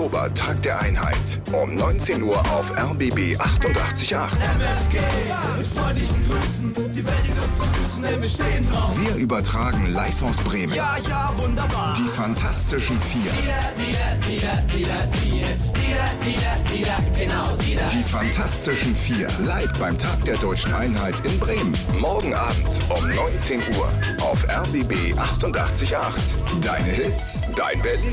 Oktober, Tag der Einheit. Um 19 Uhr auf RBB 88.8. MFG, mit freundlichen Grüßen, die Welt liegt uns zu Füßen, denn wir stehen drauf. Wir übertragen live aus Bremen. Ja, wunderbar. Die Fantastischen Vier. Die Fantastischen Vier, live beim Tag der Deutschen Einheit in Bremen. Morgen Abend um 19 Uhr auf RBB 88.8. Deine Hits, dein Berlin.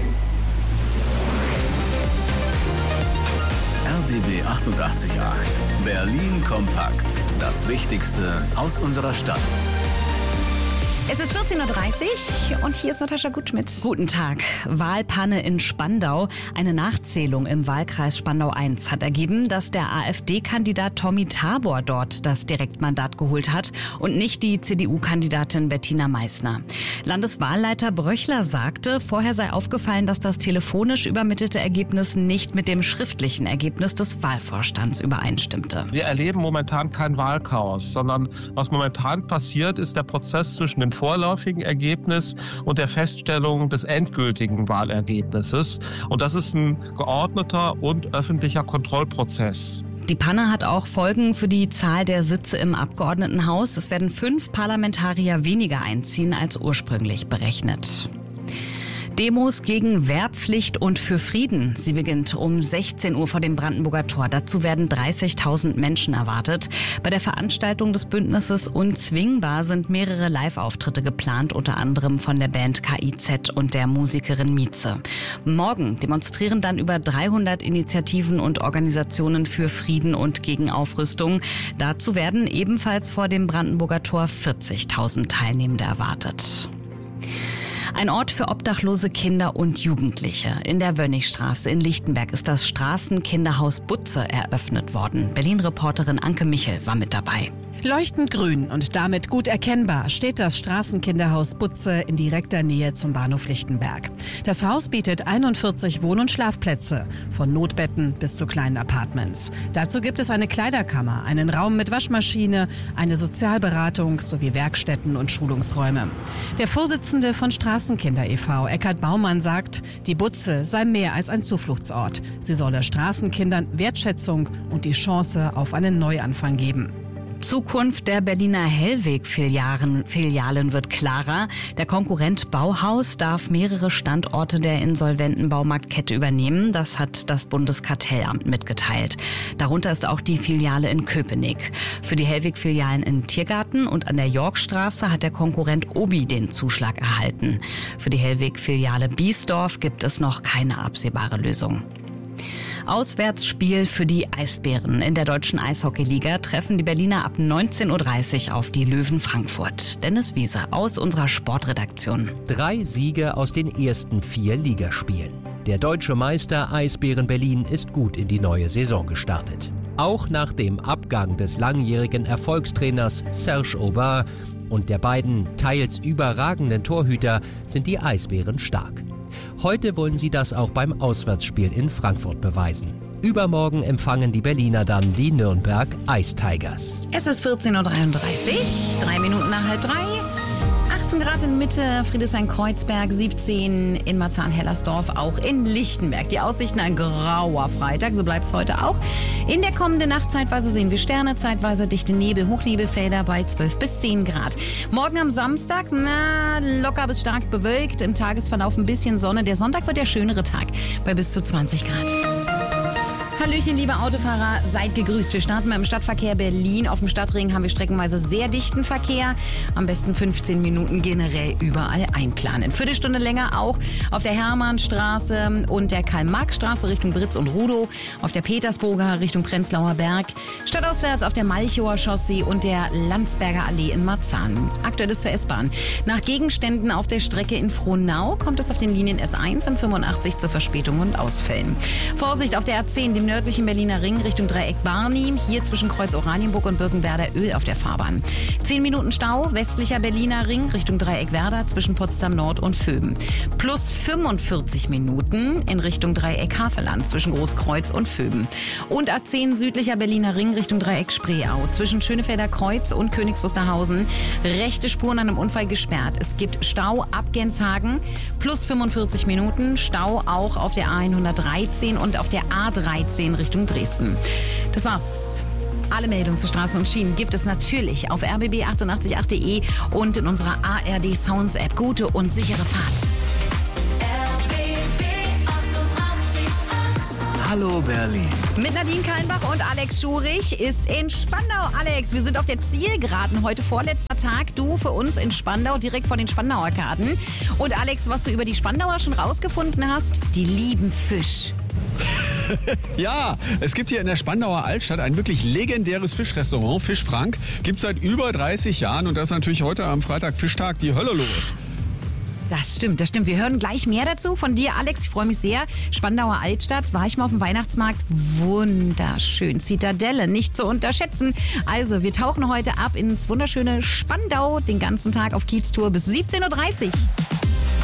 RBB 88.8. Berlin kompakt. Das Wichtigste aus unserer Stadt. Es ist 14.30 Uhr und hier ist Natascha Gutschmidt. Guten Tag. Wahlpanne in Spandau. Eine Nachzählung im Wahlkreis Spandau I hat ergeben, dass der AfD-Kandidat Tommy Tabor dort das Direktmandat geholt hat und nicht die CDU-Kandidatin Bettina Meissner. Landeswahlleiter Bröchler sagte, vorher sei aufgefallen, dass das telefonisch übermittelte Ergebnis nicht mit dem schriftlichen Ergebnis des Wahlvorstands übereinstimmte. Wir erleben momentan kein Wahlchaos, sondern was momentan passiert, ist der Prozess zwischen dem vorläufigen Ergebnis und der Feststellung des endgültigen Wahlergebnisses. Und das ist ein geordneter und öffentlicher Kontrollprozess. Die Panne hat auch Folgen für die Zahl der Sitze im Abgeordnetenhaus. Es werden 5 Parlamentarier weniger einziehen als ursprünglich berechnet. Demos gegen Wehrpflicht und für Frieden. Sie beginnt um 16 Uhr vor dem Brandenburger Tor. Dazu werden 30.000 Menschen erwartet. Bei der Veranstaltung des Bündnisses Unzwingbar sind mehrere Live-Auftritte geplant, unter anderem von der Band KIZ und der Musikerin Mieze. Morgen demonstrieren dann über 300 Initiativen und Organisationen für Frieden und gegen Aufrüstung. Dazu werden ebenfalls vor dem Brandenburger Tor 40.000 Teilnehmende erwartet. Ein Ort für obdachlose Kinder und Jugendliche. In der Wönnigstraße in Lichtenberg ist das Straßenkinderhaus Butze eröffnet worden. Berlin-Reporterin Anke Michel war mit dabei. Leuchtend grün und damit gut erkennbar steht das Straßenkinderhaus Butze in direkter Nähe zum Bahnhof Lichtenberg. Das Haus bietet 41 Wohn- und Schlafplätze, von Notbetten bis zu kleinen Apartments. Dazu gibt es eine Kleiderkammer, einen Raum mit Waschmaschine, eine Sozialberatung sowie Werkstätten und Schulungsräume. Der Vorsitzende von Straßenkinder e.V., Eckhard Baumann, sagt, die Butze sei mehr als ein Zufluchtsort. Sie solle Straßenkindern Wertschätzung und die Chance auf einen Neuanfang geben. Zukunft der Berliner Hellweg-Filialen wird klarer. Der Konkurrent Bauhaus darf mehrere Standorte der insolventen Baumarktkette übernehmen. Das hat das Bundeskartellamt mitgeteilt. Darunter ist auch die Filiale in Köpenick. Für die Hellweg-Filialen in Tiergarten und an der Yorkstraße hat der Konkurrent Obi den Zuschlag erhalten. Für die Hellweg-Filiale Biesdorf gibt es noch keine absehbare Lösung. Auswärtsspiel für die Eisbären. In der deutschen Eishockeyliga treffen die Berliner ab 19.30 Uhr auf die Löwen Frankfurt. Dennis Wiese aus unserer Sportredaktion. 3 Siege aus den ersten 4 Ligaspielen. Der deutsche Meister Eisbären Berlin ist gut in die neue Saison gestartet. Auch nach dem Abgang des langjährigen Erfolgstrainers Serge Aubin und der beiden teils überragenden Torhüter sind die Eisbären stark. Heute wollen sie das auch beim Auswärtsspiel in Frankfurt beweisen. Übermorgen empfangen die Berliner dann die Nürnberg Ice Tigers. Es ist 14.33 Uhr, 3 Minuten nach 2:30. 18 Grad in Mitte, Friedrichshain-Kreuzberg, 17 in Marzahn-Hellersdorf, auch in Lichtenberg. Die Aussichten ein grauer Freitag, so bleibt es heute auch. In der kommenden Nacht zeitweise sehen wir Sterne, zeitweise dichte Nebel, Hochnebelfelder bei 12 bis 10 Grad. Morgen am Samstag, locker bis stark bewölkt, im Tagesverlauf ein bisschen Sonne. Der Sonntag wird der schönere Tag bei bis zu 20 Grad. Hallöchen, liebe Autofahrer, seid gegrüßt. Wir starten mal im Stadtverkehr Berlin. Auf dem Stadtring haben wir streckenweise sehr dichten Verkehr. Am besten 15 Minuten generell überall einplanen. Viertelstunde länger auch auf der Hermannstraße und der Karl-Marx-Straße Richtung Britz und Rudow, auf der Petersburger Richtung Prenzlauer Berg, stadtauswärts auf der Malchower Chaussee und der Landsberger Allee in Marzahn. Aktuell ist zur S-Bahn. Nach Gegenständen auf der Strecke in Frohnau kommt es auf den Linien S1 und 85 zur Verspätung und Ausfällen. Vorsicht auf der A10, dem im nördlichen Berliner Ring Richtung Dreieck Barni. Hier zwischen Kreuz Oranienburg und Birkenwerder Öl auf der Fahrbahn. 10 Minuten Stau, westlicher Berliner Ring Richtung Dreieck Werder zwischen Potsdam Nord und Vöben. Plus 45 Minuten in Richtung Dreieck Havelland zwischen Großkreuz und Vöben. Und A10 südlicher Berliner Ring Richtung Dreieck Spreeau zwischen Schönefelder Kreuz und Königs Wusterhausen. Rechte Spuren an einem Unfall gesperrt. Es gibt Stau ab Genshagen. Plus 45 Minuten. Stau auch auf der A113 und auf der A13 Richtung Dresden. Das war's. Alle Meldungen zu Straßen und Schienen gibt es natürlich auf rbb888.de und in unserer ARD Sounds App. Gute und sichere Fahrt. Hallo Berlin. Mit Nadine Kallenbach und Alex Schurich ist in Spandau. Alex, wir sind auf der Zielgeraden. Heute vorletzter Tag. Du für uns in Spandau, direkt vor den Spandauer Karten. Und Alex, was du über die Spandauer schon rausgefunden hast, die lieben Fisch. Ja, es gibt hier in der Spandauer Altstadt ein wirklich legendäres Fischrestaurant. Fisch Frank gibt es seit über 30 Jahren und das ist natürlich heute am Freitag Fischtag die Hölle los. Das stimmt, das stimmt. Wir hören gleich mehr dazu von dir, Alex. Ich freue mich sehr. Spandauer Altstadt, war ich mal auf dem Weihnachtsmarkt. Wunderschön. Zitadelle, nicht zu unterschätzen. Also, wir tauchen heute ab ins wunderschöne Spandau, den ganzen Tag auf Kieztour bis 17:30 Uhr.